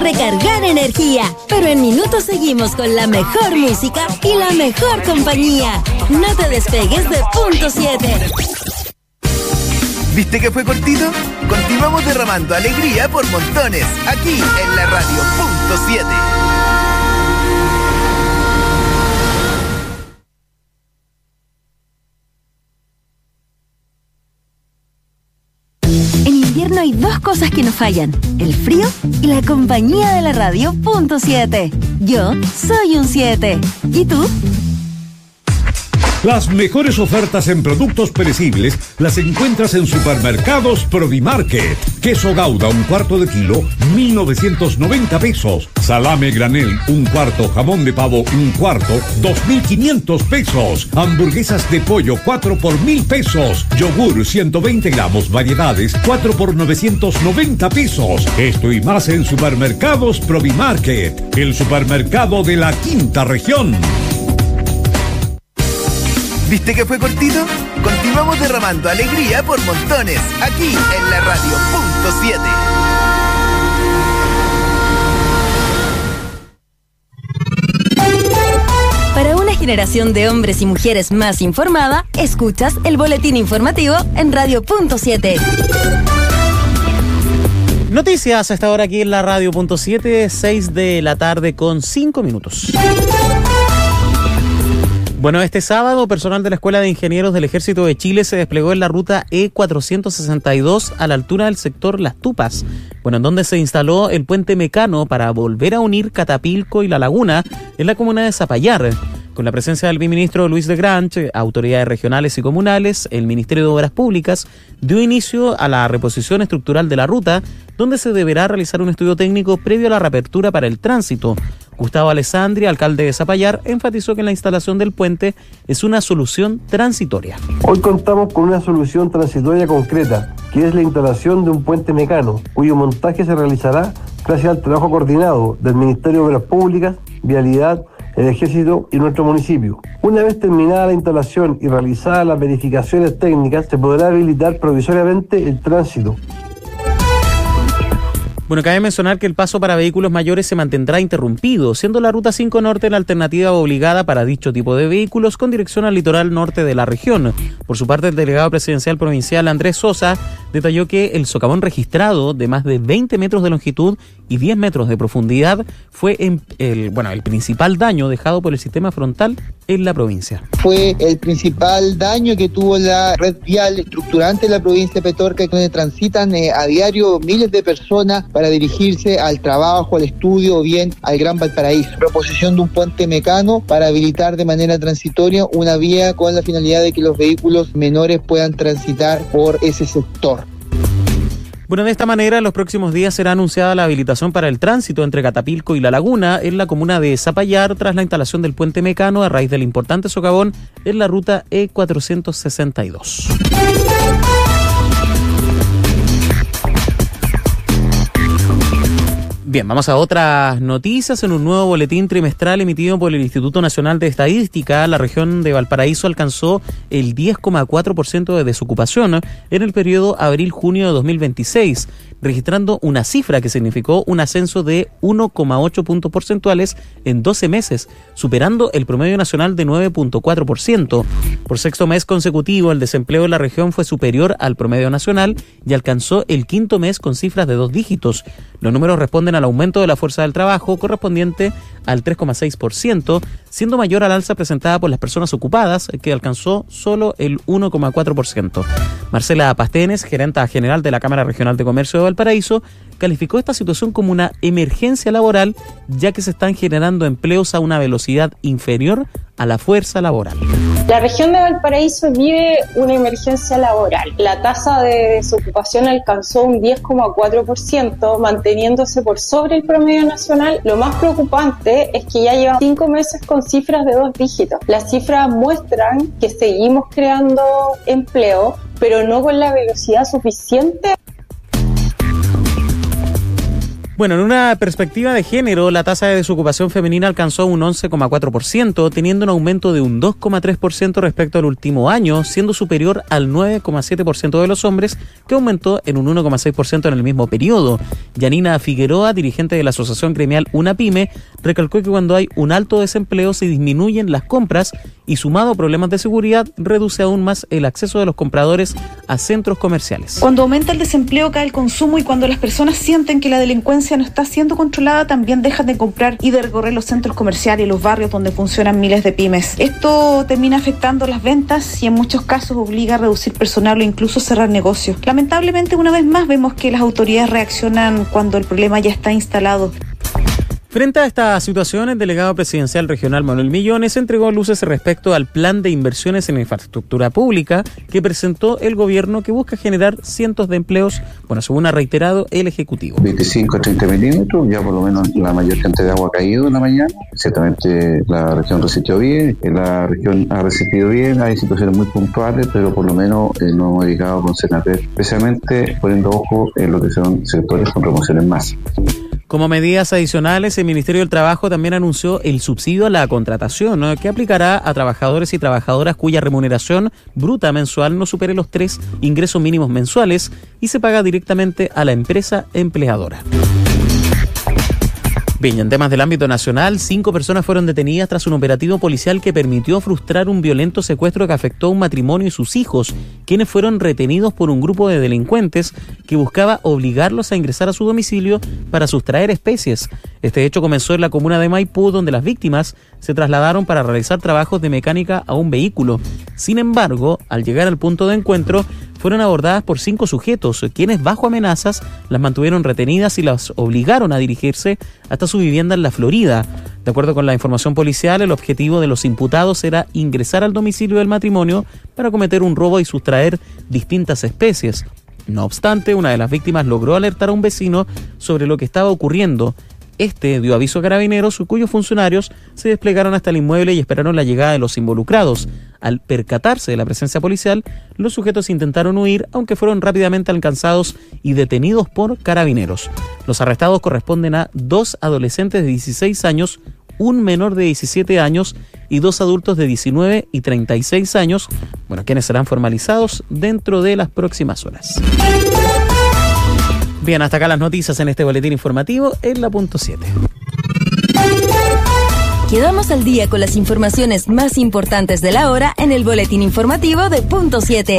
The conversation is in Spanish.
Recargar energía, pero en minutos seguimos con la mejor música y la mejor compañía. No te despegues de Punto 7. ¿Viste que fue cortito? Continuamos derramando alegría por montones, aquí en la radio Punto 7. En invierno hay dos cosas que nos fallan: el frío y la compañía de la radio Punto 7. Yo soy un 7. ¿Y tú? Las mejores ofertas en productos perecibles las encuentras en Supermercados Provimarket. Queso Gouda, 1/4 kilo, 1.990 pesos. Salame granel, 1/4. Jamón de pavo, 1/4, 2.500 pesos. Hamburguesas de pollo, 4 por 1.000 pesos. Yogur, 120 gramos, variedades, 4 por 990 pesos. Esto y más en Supermercados Provimarket, el supermercado de la quinta región. ¿Viste que fue cortito? Continuamos derramando alegría por montones, aquí en la radio Punto 7. Para una generación de hombres y mujeres más informada, escuchas el boletín informativo en Radio Punto 7. Noticias a esta hora aquí en la radio Punto 7, 6 de la tarde con 5 minutos. Bueno, este sábado, personal de la Escuela de Ingenieros del Ejército de Chile se desplegó en la ruta E462 a la altura del sector Las Tupas, bueno, en donde se instaló el puente Mecano para volver a unir Catapilco y La Laguna en la comuna de Zapallar. Con la presencia del viceministro Luis de Grange, autoridades regionales y comunales, el Ministerio de Obras Públicas dio inicio a la reposición estructural de la ruta, donde se deberá realizar un estudio técnico previo a la reapertura para el tránsito. Gustavo Alessandri, alcalde de Zapallar, enfatizó que la instalación del puente es una solución transitoria. Hoy contamos con una solución transitoria concreta, que es la instalación de un puente Mecano, cuyo montaje se realizará gracias al trabajo coordinado del Ministerio de Obras Públicas, Vialidad, el Ejército y nuestro municipio. Una vez terminada la instalación y realizadas las verificaciones técnicas, se podrá habilitar provisoriamente el tránsito. Bueno, cabe mencionar que el paso para vehículos mayores se mantendrá interrumpido, siendo la Ruta 5 Norte la alternativa obligada para dicho tipo de vehículos con dirección al litoral norte de la región. Por su parte, el delegado presidencial provincial Andrés Sosa detalló que el socavón registrado de más de 20 metros de longitud y 10 metros de profundidad fue el principal daño dejado por el sistema frontal en la provincia. Fue el principal daño que tuvo la red vial estructurante de la provincia de Petorca, donde transitan a diario miles de personas para dirigirse al trabajo, al estudio o bien al Gran Valparaíso. Proposición de un puente Mecano para habilitar de manera transitoria una vía con la finalidad de que los vehículos menores puedan transitar por ese sector. Bueno, de esta manera, en los próximos días será anunciada la habilitación para el tránsito entre Catapilco y La Laguna en la comuna de Zapallar tras la instalación del puente Mecano a raíz del importante socavón en la ruta E462. Bien, vamos a otras noticias. En un nuevo boletín trimestral emitido por el Instituto Nacional de Estadística, la región de Valparaíso alcanzó el 10,4% de desocupación en el periodo abril-junio de 2026, registrando una cifra que significó un ascenso de 1,8 puntos porcentuales en 12 meses, superando el promedio nacional de 9,4%. Por sexto mes consecutivo, el desempleo en la región fue superior al promedio nacional y alcanzó el quinto mes con cifras de 2 dígitos. Los números responden al aumento de la fuerza del trabajo correspondiente al 3,6%, siendo mayor al alza presentada por las personas ocupadas, que alcanzó solo el 1,4%. Marcela Pastenes, gerenta general de la Cámara Regional de Comercio de Valparaíso, calificó esta situación como una emergencia laboral, ya que se están generando empleos a una velocidad inferior a la fuerza laboral. La región de Valparaíso vive una emergencia laboral. La tasa de desocupación alcanzó un 10,4%, manteniéndose por sobre el promedio nacional. Lo más preocupante es que ya llevan 5 meses con cifras de 2 dígitos. Las cifras muestran que seguimos creando empleo, pero no con la velocidad suficiente. Bueno, en una perspectiva de género, la tasa de desocupación femenina alcanzó un 11,4%, teniendo un aumento de un 2,3% respecto al último año, siendo superior al 9,7% de los hombres, que aumentó en un 1,6% en el mismo periodo. Yanina Figueroa, dirigente de la asociación gremial UNAPYME, recalcó que cuando hay un alto desempleo se disminuyen las compras y, sumado a problemas de seguridad, reduce aún más el acceso de los compradores a centros comerciales. Cuando aumenta el desempleo, cae el consumo, y cuando las personas sienten que la delincuencia no está siendo controlada, también dejan de comprar y de recorrer los centros comerciales y los barrios donde funcionan miles de pymes. Esto termina afectando las ventas y en muchos casos obliga a reducir personal o incluso cerrar negocios. Lamentablemente, una vez más vemos que las autoridades reaccionan cuando el problema ya está instalado. Frente a esta situación, el delegado presidencial regional Manuel Millones entregó luces respecto al plan de inversiones en infraestructura pública que presentó el gobierno, que busca generar cientos de empleos, según ha reiterado el Ejecutivo. 25 a 30 milímetros, ya por lo menos la mayor cantidad de agua ha caído en la mañana. Ciertamente la región resistió bien, la región ha resistido bien, hay situaciones muy puntuales, pero por lo menos nos hemos dedicado con Senaper, especialmente poniendo ojo en lo que son sectores con remoción en masa. Como medidas adicionales, el Ministerio del Trabajo también anunció el subsidio a la contratación, que aplicará a trabajadores y trabajadoras cuya remuneración bruta mensual no supere los 3 ingresos mínimos mensuales y se paga directamente a la empresa empleadora. Bien, en temas del ámbito nacional, 5 personas fueron detenidas tras un operativo policial que permitió frustrar un violento secuestro que afectó a un matrimonio y sus hijos, quienes fueron retenidos por un grupo de delincuentes que buscaba obligarlos a ingresar a su domicilio para sustraer especies. Este hecho comenzó en la comuna de Maipú, donde las víctimas se trasladaron para realizar trabajos de mecánica a un vehículo. Sin embargo, al llegar al punto de encuentro, fueron abordadas por 5 sujetos, quienes bajo amenazas las mantuvieron retenidas y las obligaron a dirigirse hasta su vivienda en la Florida. De acuerdo con la información policial, el objetivo de los imputados era ingresar al domicilio del matrimonio para cometer un robo y sustraer distintas especies. No obstante, una de las víctimas logró alertar a un vecino sobre lo que estaba ocurriendo. Este dio aviso a carabineros, cuyos funcionarios se desplegaron hasta el inmueble y esperaron la llegada de los involucrados. Al percatarse de la presencia policial, los sujetos intentaron huir, aunque fueron rápidamente alcanzados y detenidos por carabineros. Los arrestados corresponden a 2 adolescentes de 16 años, un menor de 17 años y 2 adultos de 19 y 36 años, quienes serán formalizados dentro de las próximas horas. Bien, hasta acá las noticias en este boletín informativo en la punto 7. Quedamos al día con las informaciones más importantes de la hora en el boletín informativo de punto 7.